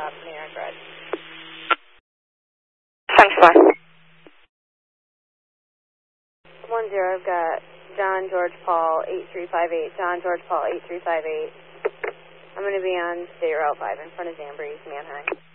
top New York Road. 10-4. 10, I've got John George Paul 8358. John George Paul 8358. I'm going to be on State Route 5 in front of Zambrese, Manheim.